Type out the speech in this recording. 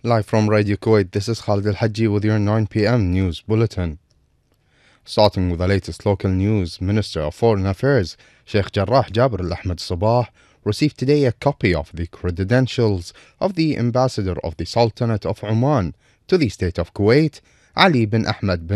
Live from Radio Kuwait, this is Khalid Al-Hajji with your 9 p.m. news bulletin. Starting with the latest local news, Minister of Foreign Affairs Sheikh Jarrah Jabir Al-Ahmed Sabah received today a copy of the credentials of the Ambassador of the Sultanate of Oman to the State of Kuwait, Ali bin Ahmed bin